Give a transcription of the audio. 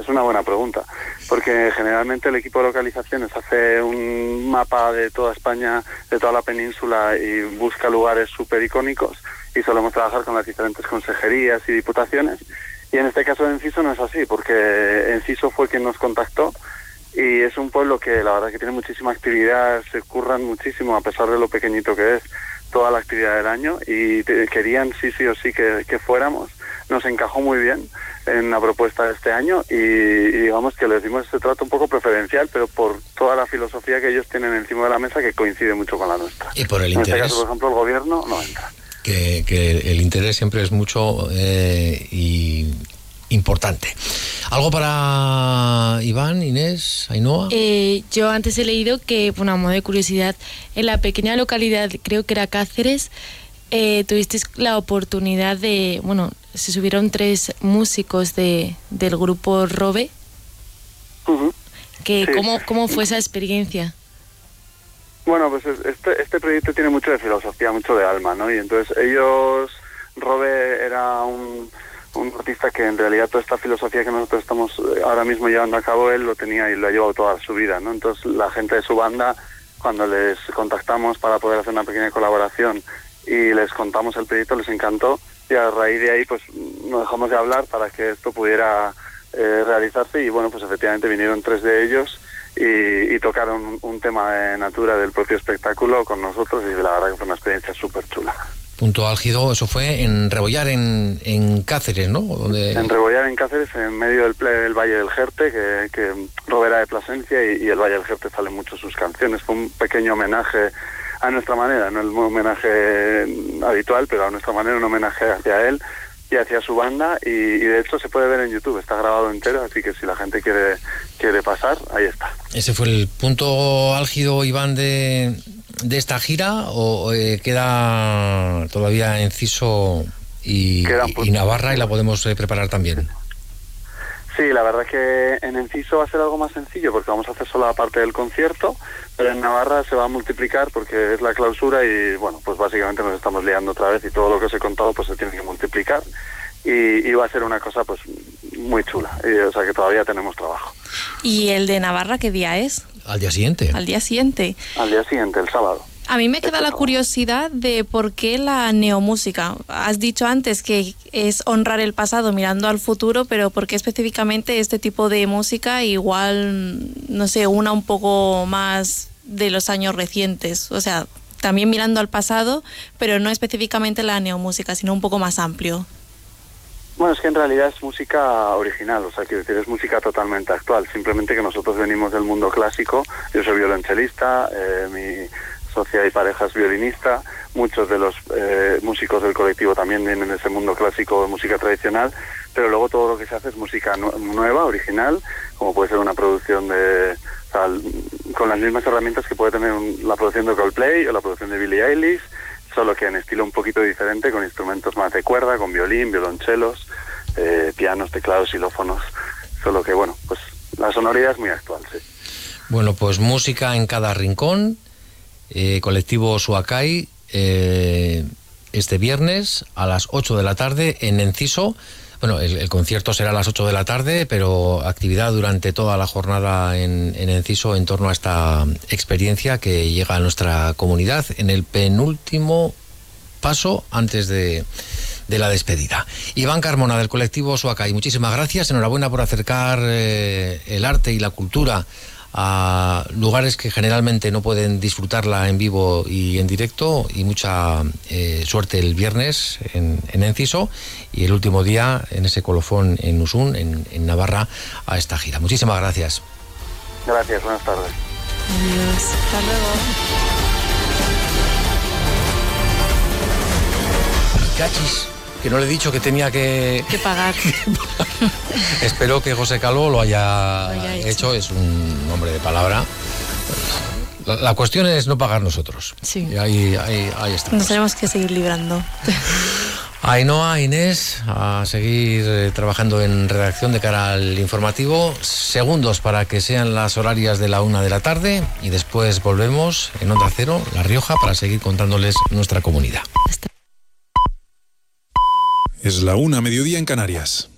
Es una buena pregunta, porque generalmente el equipo de localizaciones hace un mapa de toda España, de toda la península, y busca lugares súper icónicos, y solemos trabajar con las diferentes consejerías y diputaciones, y en este caso de Enciso no es así, porque Enciso fue quien nos contactó, y es un pueblo que la verdad que tiene muchísima actividad, se curran muchísimo a pesar de lo pequeñito que es toda la actividad del año, y querían sí o sí que fuéramos. Nos encajó muy bien en la propuesta de este año y digamos que les dimos ese trato un poco preferencial, pero por toda la filosofía que ellos tienen encima de la mesa, que coincide mucho con la nuestra. Y por el en interés. este caso, por ejemplo, el gobierno no entra. Que el interés siempre es mucho y importante. ¿Algo para Iván, Inés, Ainhoa? Yo antes he leído que, bueno, a modo de curiosidad, en la pequeña localidad, creo que era Cáceres, tuvisteis la oportunidad de, bueno, se subieron 3 músicos del grupo Robe. Uh-huh. Que, Sí. ¿Cómo fue esa experiencia? Bueno, pues este proyecto tiene mucho de filosofía, mucho de alma, ¿no? Y entonces Robe era un artista que en realidad toda esta filosofía que nosotros estamos ahora mismo llevando a cabo, él lo tenía y lo ha llevado toda su vida, ¿no? Entonces la gente de su banda, cuando les contactamos para poder hacer una pequeña colaboración y les contamos el proyecto, les encantó, y a raíz de ahí pues no dejamos de hablar para que esto pudiera realizarse, y bueno, pues efectivamente vinieron 3 de ellos y tocaron un tema de Natura del propio espectáculo con nosotros, y la verdad que fue una experiencia súper chula. Punto álgido, eso fue en Rebollar, en Cáceres, ¿no? En Rebollar, en Cáceres, en medio del Valle del Jerte, que Robera de Plasencia, y el Valle del Jerte salen mucho sus canciones. Fue un pequeño homenaje a nuestra manera, no el homenaje habitual, pero a nuestra manera, un homenaje hacia él y hacia su banda, y de hecho se puede ver en YouTube, está grabado entero, así que si la gente quiere pasar, ahí está. ¿Ese fue el punto álgido, Iván, de esta gira, o queda todavía Enciso y Navarra, y la podemos preparar también? Sí, la verdad que en Enciso va a ser algo más sencillo porque vamos a hacer solo la parte del concierto, pero en Navarra se va a multiplicar porque es la clausura y bueno, pues básicamente nos estamos liando otra vez y todo lo que os he contado pues se tiene que multiplicar y va a ser una cosa pues muy chula, o sea que todavía tenemos trabajo. ¿Y el de Navarra qué día es? Al día siguiente. Al día siguiente. Al día siguiente, el sábado. A mí me queda la curiosidad de por qué la neomúsica. Has dicho antes que es honrar el pasado mirando al futuro, pero ¿por qué específicamente este tipo de música? Igual, no sé, una un poco más de los años recientes. O sea, también mirando al pasado, pero no específicamente la neomúsica, sino un poco más amplio. Bueno, es que en realidad es música original, o sea, quiero decir, es música totalmente actual. Simplemente que nosotros venimos del mundo clásico. Yo soy violonchelista, mi socia y pareja es violinista, muchos de los músicos del colectivo también vienen de ese mundo clásico de música tradicional, pero luego todo lo que se hace es música nueva, original, como puede ser una producción con las mismas herramientas que puede tener la producción de Coldplay o la producción de Billie Eilish, solo que en estilo un poquito diferente, con instrumentos más de cuerda, con violín, violonchelos, pianos, teclados, xilófonos, solo que bueno, pues la sonoridad es muy actual, sí. Bueno, pues música en cada rincón. Colectivo Suacay, este viernes a las 8 de la tarde en Enciso. Bueno, el concierto será a las 8 de la tarde, pero actividad durante toda la jornada en Enciso en torno a esta experiencia que llega a nuestra comunidad en el penúltimo paso antes de la despedida. Iván Carmona, del colectivo Suacay, muchísimas gracias, enhorabuena por acercar el arte y la cultura a lugares que generalmente no pueden disfrutarla en vivo y en directo, y mucha suerte el viernes en Enciso y el último día en ese colofón en Usun, en Navarra, a esta gira. Muchísimas gracias. Gracias, buenas tardes. Adiós, hasta luego. Cachis, que no le he dicho que tenía que pagar. Espero que José Calvo lo haya hecho. Es un hombre de palabra. La cuestión es no pagar nosotros. Sí. Y ahí estamos. Nos tenemos que seguir librando. Ainhoa, Inés, a seguir trabajando en redacción de cara al informativo. Segundos para que sean las horarias de la 1 de la tarde y después volvemos en Onda Cero, La Rioja, para seguir contándoles nuestra comunidad. Es la 1:00 en Canarias.